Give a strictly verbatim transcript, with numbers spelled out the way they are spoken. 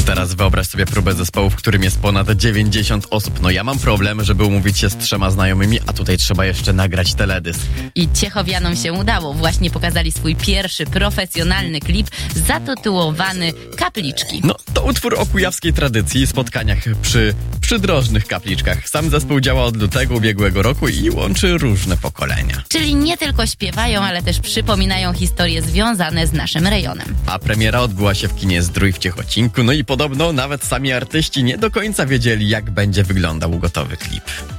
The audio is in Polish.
Teraz wyobraź sobie próbę zespołu, w którym jest ponad dziewięćdziesiąt osób. No ja mam problem, żeby umówić się z trzema znajomymi, a tutaj trzeba jeszcze nagrać teledysk. I Ciechowianom się udało. Właśnie pokazali swój pierwszy profesjonalny klip zatytułowany Kapliczki. No to utwór o kujawskiej tradycji, spotkaniach przy przydrożnych kapliczkach. Sam zespół działa od lutego ubiegłego roku i łączy różne pokolenia. Czyli nie tylko śpiewają, ale też przypominają historie związane z naszym rejonem. A premiera odbyła się w kinie Zdrój w Ciechocinku, no i podobno nawet sami artyści nie do końca wiedzieli, jak będzie wyglądał gotowy klip.